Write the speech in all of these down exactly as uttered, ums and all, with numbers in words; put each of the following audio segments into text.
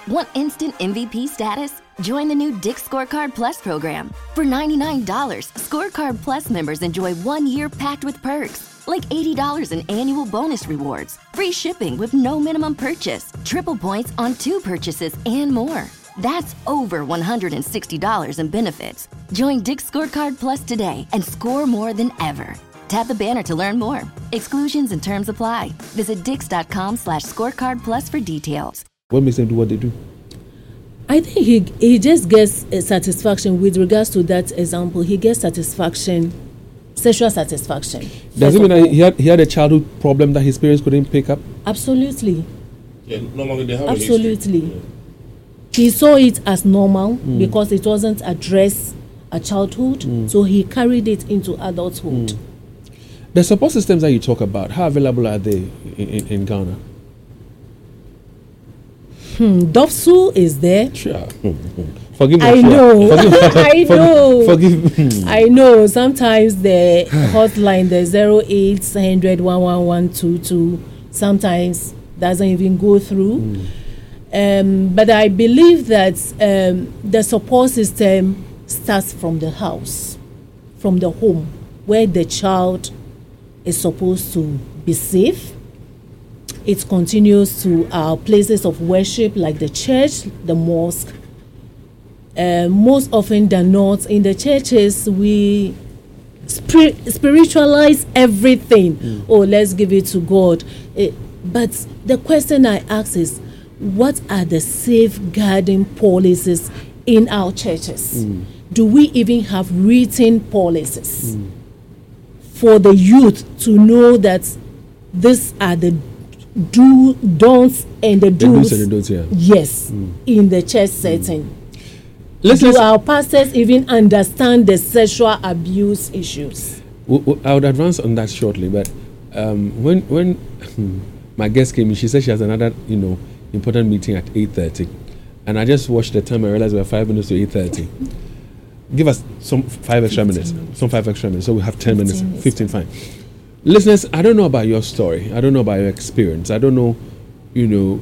Want instant M V P status? Join the new Dick's Scorecard Plus program. For ninety-nine dollars, Scorecard Plus members enjoy one year packed with perks, like eighty dollars in annual bonus rewards, free shipping with no minimum purchase, triple points on two purchases, and more. That's over one hundred sixty dollars in benefits. Join Dick's Scorecard Plus today and score more than ever. Tap the banner to learn more. Exclusions and terms apply. Visit dix.com slash scorecard plus for details. What makes them do what they do? I think he he just gets a satisfaction with regards to that example. He gets satisfaction, sexual satisfaction. Does it mean that he had, he had a childhood problem that his parents couldn't pick up? Absolutely. Yeah, no longer they have Absolutely. A he saw it as normal mm. because it wasn't addressed at childhood, mm. so he carried it into adulthood. Mm. The support systems that you talk about, how available are they in, in, in Ghana? Hmm, Dofsu is there. Sure. Forgive me. I sure. know. Forgive, I know. Forgive me. I know. Sometimes the hotline, the zero eight hundred one one one two two, sometimes doesn't even go through. Mm. Um, but I believe that um, the support system starts from the house, from the home, where the child is supposed to be safe. It continues to our places of worship like the church, the mosque. Uh, most often than not, in the churches, we spir- spiritualize everything. Mm. Oh, let's give it to God. It, but the question I ask is, what are the safeguarding policies in our churches? Mm. Do we even have written policies mm. for the youth to know that these are the do, don'ts and the do's? The do's and the don'ts, yeah. Yes, mm. in the church setting. Mm. Let's, do let's, our pastors even understand the sexual abuse issues? W- w- I would advance on that shortly, but um, when when my guest came in, she said she has another, you know, important meeting at eight thirty, and I just watched the time. I realized we are five minutes to eight thirty. Give us some five extra minutes. minutes, some five extra minutes, so we have ten minutes, minutes, fifteen, fine. Listeners, I don't know about your story. I don't know about your experience. I don't know, you know,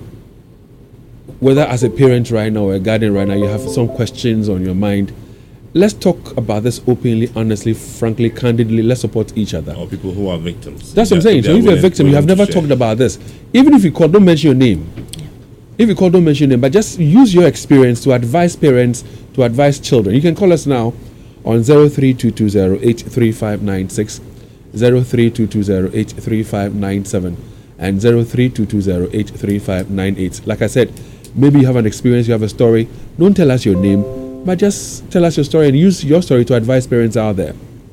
whether as a parent right now or a guardian right now, you have some questions on your mind. Let's talk about this openly, honestly, frankly, candidly. Let's support each other. Or people who are victims. That's what I'm saying. So if you're a victim, you have never talked about this. Even if you call, don't mention your name. Yeah. If you call, don't mention your name, but just use your experience to advise parents, to advise children. You can call us now on zero three two two zero eight three five nine six, zero three two two zero eight three five nine seven, and zero three two two zero eight three five nine eight. Like I said, maybe you have an experience, you have a story. Don't tell us your name, but just tell us your story and use your story to advise parents out there.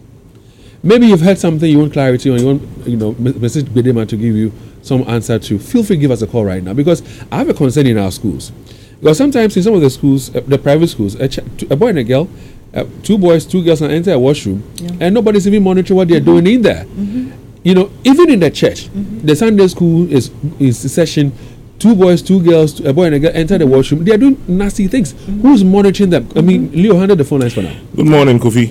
Maybe you've heard something you want clarity on, you want, you know, Missus Bedema to give you some answer to. Feel free to give us a call right now, because I have a concern in our schools. Because sometimes in some of the schools, uh, the private schools, a, ch- a boy and a girl, uh, two boys, two girls, and enter a washroom, yeah. and nobody's even monitoring what they're mm-hmm. doing in there. Mm-hmm. You know, even in the church, mm-hmm. the Sunday school is is session. Two boys, two girls, a boy and a girl enter the washroom. They are doing nasty things. Mm-hmm. Who's monitoring them? Mm-hmm. I mean, Leo, handle the phone lines for now. Good morning, Kofi.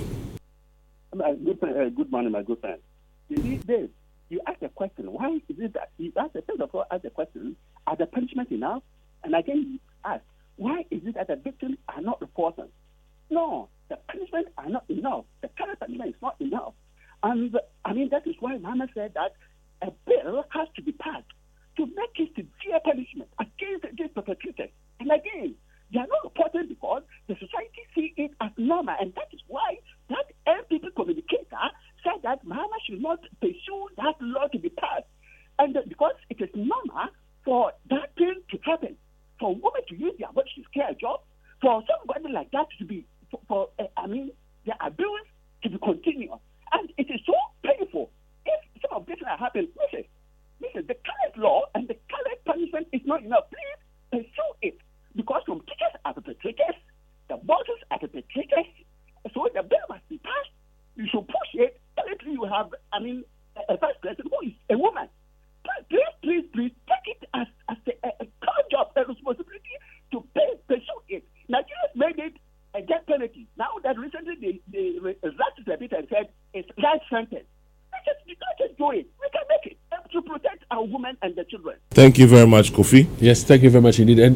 Uh, good, uh, good morning, my good friend. You see, Dave, you asked a question. Why is it that you asked, first of all, asked a question, are the punishment enough? And again, you ask, why is it that the victims are not reported? No, the punishment are not enough. The current punishment is not enough. And I mean, that is why Mama said that a bill has to be passed to make it severe punishment against these perpetrators. And again, they are not reported because the society see it as normal. And that is why that N P P communicator said that Mama should not pursue that law to be passed. And uh, because it is normal for that thing to happen, for women to use their body to scare a job, for somebody like that to be, for, for uh, I mean, the abuse to be continuous. And it is so painful. If some of this happen, listen, listen, the current law and the current punishment is not enough. Please pursue it. Because some teachers are perpetrators, the bosses are perpetrators, so the bill must be passed. You should push it. Currently, you have, I mean, a, a vice president who is a woman. Please, please, please take it as, as a, a current job, a responsibility to pay, pursue it. Nigerians made it a death penalty. Now that recently they, they relaxed a bit and said it's life sentence. Let's just, let's just do it. We can make it to protect our women and the children. Thank you very much, Kofi. Yes, thank you very much indeed. And